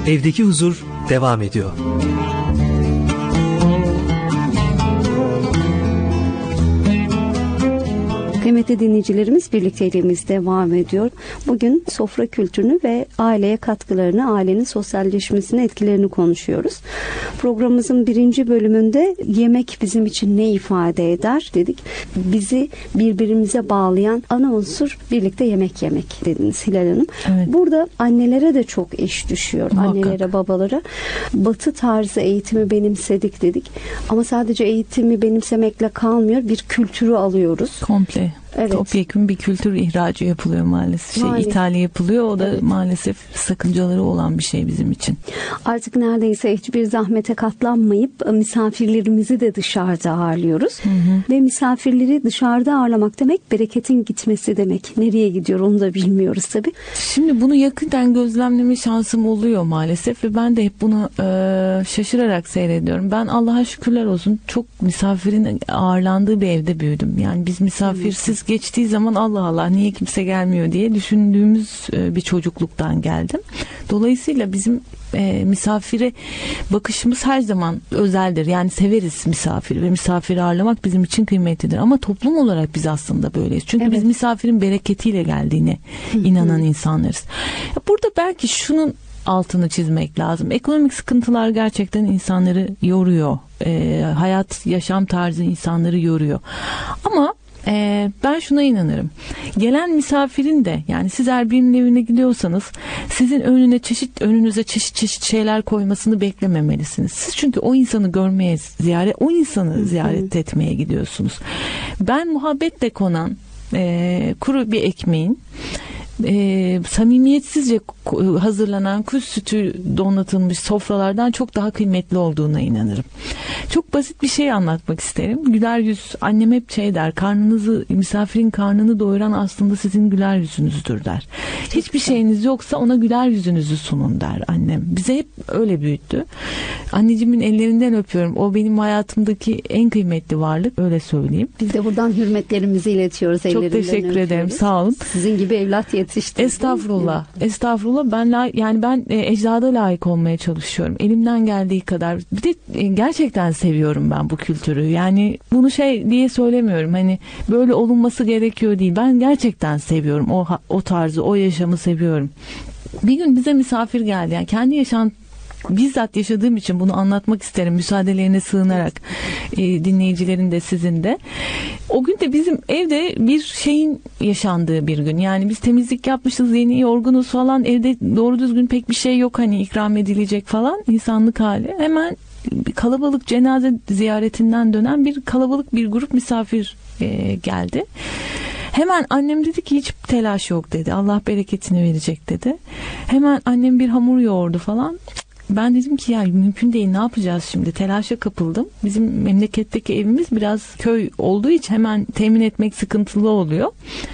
Evdeki huzur devam ediyor. Kıymetli dinleyicilerimiz, birlikteliğimiz devam ediyor. Bugün sofra kültürünü ve aileye katkılarını, ailenin sosyalleşmesine etkilerini konuşuyoruz. Programımızın 1. bölümünde yemek bizim için ne ifade eder dedik. Bizi birbirimize bağlayan ana unsur birlikte yemek yemek dediniz Hilal Hanım. Evet. Burada annelere de çok iş düşüyor. Muhakkak. Annelere, babalara. Batı tarzı eğitimi benimsedik dedik. Ama sadece eğitimi benimsemekle kalmıyor. Bir kültürü alıyoruz. Komple. Evet. Topyekun bir kültür ihracı yapılıyor maalesef. Maalesef. İthali yapılıyor. O da Evet. maalesef sakıncaları olan bir şey bizim için. Artık neredeyse hiçbir zahmete katlanmayıp misafirlerimizi de dışarıda ağırlıyoruz. Ve misafirleri dışarıda ağırlamak demek bereketin gitmesi demek. Nereye gidiyor onu da bilmiyoruz tabii. Şimdi bunu yakından gözlemleme şansım oluyor maalesef ve ben de hep bunu şaşırarak seyrediyorum. Ben Allah'a şükürler olsun çok misafirin ağırlandığı bir evde büyüdüm. Yani biz misafirsiz geçtiği zaman Allah Allah niye kimse gelmiyor diye düşündüğümüz bir çocukluktan geldim. Dolayısıyla bizim misafire bakışımız her zaman özeldir. Yani severiz misafiri ve misafiri ağırlamak bizim için kıymetlidir. Ama toplum olarak biz aslında böyleyiz. Çünkü Evet. biz misafirin bereketiyle geldiğine inanan insanlarız. Burada belki şunun altını çizmek lazım. Ekonomik sıkıntılar gerçekten insanları yoruyor. Hayat, yaşam tarzı insanları yoruyor. Ama ben şuna inanırım. Gelen misafirin de, yani siz eğer birinin evine gidiyorsanız sizin önünüze çeşit şeyler koymasını beklememelisiniz. Siz çünkü o insanı görmeye, o insanı ziyaret etmeye gidiyorsunuz. Ben muhabbetle konan kuru bir ekmeğin samimiyetsizce hazırlanan kuş sütü donatılmış sofralardan çok daha kıymetli olduğuna inanırım. Çok basit bir şey anlatmak isterim. Güler yüz, annem hep şey der, misafirin karnını doyuran aslında sizin güler yüzünüzdür der. Hiçbir şeyiniz yoksa ona güler yüzünüzü sunun der annem. Bize hep öyle büyüttü. Anneciğimin ellerinden öpüyorum. O benim hayatımdaki en kıymetli varlık, öyle söyleyeyim. Biz de buradan hürmetlerimizi iletiyoruz. Çok teşekkür ederim. Sağ olun. Sizin gibi evlat yetiştirdim. Estağfurullah. Estağfurullah. Ben ecdada layık olmaya çalışıyorum. Elimden geldiği kadar. Bir de gerçekten seviyorum ben bu kültürü. Yani bunu şey diye söylemiyorum. Hani böyle olunması gerekiyor değil. Ben gerçekten seviyorum. O tarzı, o yaşamı seviyorum. Bir gün bize misafir geldi. Yani kendi bizzat yaşadığım için bunu anlatmak isterim. Müsaadelerine sığınarak dinleyicilerin de sizin de. O gün de bizim evde bir şeyin yaşandığı bir gün. Yani biz temizlik yapmışız, yeni yorgunuz falan. Evde doğru düzgün pek bir şey yok hani ikram edilecek falan. İnsanlık hali. Hemen kalabalık cenaze ziyaretinden dönen kalabalık bir grup misafir geldi. Hemen annem dedi ki hiç telaş yok dedi. Allah bereketini verecek dedi. Hemen annem bir hamur yoğurdu falan. Ben dedim ki ya mümkün değil, ne yapacağız şimdi? Telaşa kapıldım. Bizim memleketteki evimiz biraz köy olduğu için hemen temin etmek sıkıntılı oluyor.